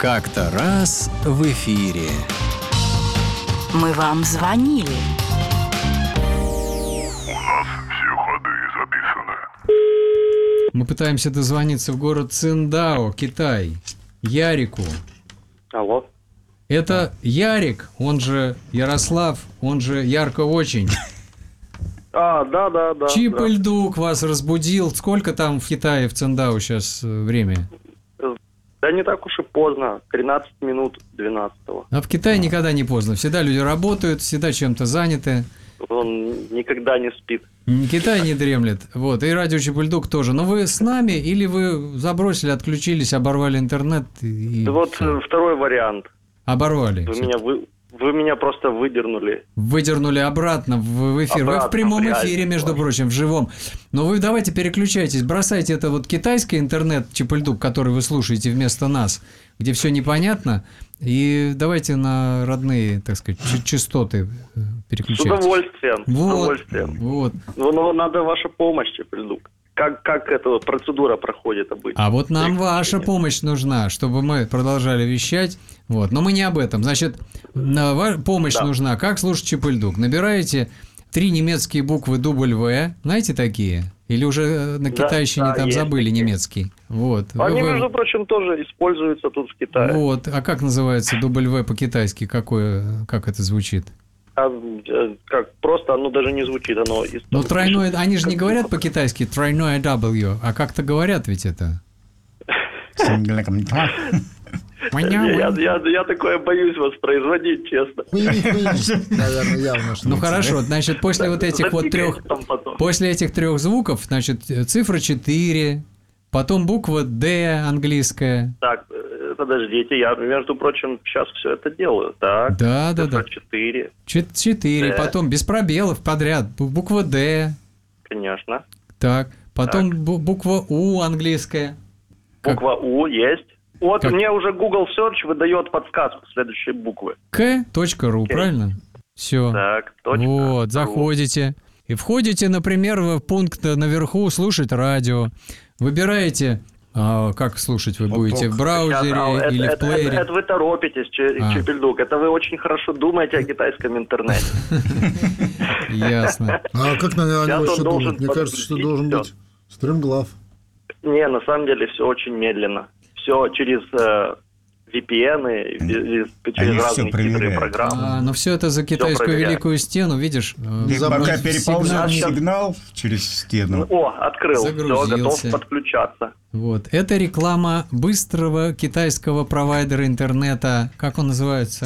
Как-то раз в эфире. Мы вам звонили. У нас все ходы записаны. Мы пытаемся дозвониться в город Циндао, Китай, Ярику. Алло. Это Ярик, он же Ярослав, он же Ярко очень. Да. Чип и Льдук вас разбудил. Сколько там в Китае, в Циндао сейчас время? Да не так уж и поздно. 13 минут 12-го. А в Китае никогда не поздно. Всегда люди работают, всегда чем-то заняты. Он никогда не спит. Китай не дремлет. Вот. И радио Чип и Льдук тоже. Но вы с нами или вы забросили, отключились, оборвали интернет? Да вот второй вариант. Оборвали. Вы меня просто выдернули. Выдернули обратно в эфир. Вы в прямом эфире, между прочим, в живом. Но вы давайте переключайтесь, бросайте это вот китайский интернет Чип и Льдук, который вы слушаете вместо нас, где все непонятно, и давайте на родные, так сказать, частоты переключайтесь. С удовольствием. Вот. Но надо ваша помощь, Чип и Льдук. Как эта процедура проходит обычно? А вот нам ваша помощь нужна, чтобы мы продолжали вещать. Вот. Но мы не об этом. Значит, помощь нужна. Как слушать Чип и Льдук? Набираете 3 немецкие буквы W. Знаете такие? Или уже на китайщине там забыли такие. Немецкий? Вот. Они, между прочим, тоже используются тут в Китае. Вот. А как называется W по-китайски? Как это звучит? Как просто оно даже не звучит, оно... Ну, тройное... Они же не говорят по-китайски тройное W, а как-то говорят ведь это. Я такое боюсь воспроизводить, честно. Наверное, явно, что. Ну, хорошо, значит, после вот этих вот после этих 3 звуков, значит, цифра 4, потом буква D английская. Так, подождите, я, между прочим, сейчас все это делаю. Так, да. 4. 4, потом без пробелов подряд. Буква D. Конечно. Так, потом буква У английская. Буква У есть. Вот мне уже Google Search выдает подсказку следующей буквы. K.ru, правильно? Все. Так, вот, заходите. И входите, например, в пункт наверху «Слушать радио». Выбираете... как слушать вы будете? В браузере или в плеере? Это вы торопитесь, Чип и Льдук. Это вы очень хорошо думаете о китайском интернете. Ясно. А как на него еще думать? Мне кажется, что должен быть стримглав. Не, на самом деле все очень медленно. Все через VPN, через разные хитрые программы. Но все это за китайскую великую стену, видишь? Пока переползет сигнал через стену. Открыл. Все, готов подключаться. Вот. Это реклама быстрого китайского провайдера интернета. Как он называется?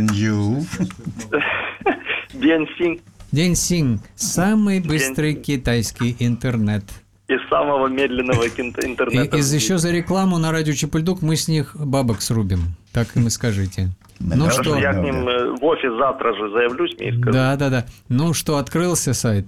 Денсин. Самый быстрый китайский интернет. Из самого медленного интернета. И еще за рекламу на радио Чип и Льдук мы с них бабок срубим. Так им и скажите. Ну что? Я к ним в офис завтра же заявлюсь, мне и скажу. Да. Ну что, открылся сайт?